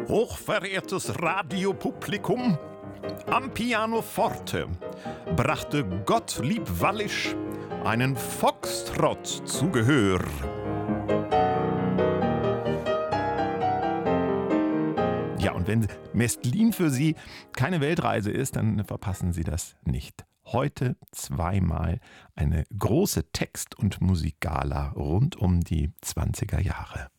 Hochverehrtes Radiopublikum, am Pianoforte brachte Gottlieb Wallisch einen Foxtrott zu Gehör. Ja, und wenn Mestlin für Sie keine Weltreise ist, dann verpassen Sie das nicht. Heute zweimal eine große Text- und Musikgala rund um die 20er Jahre.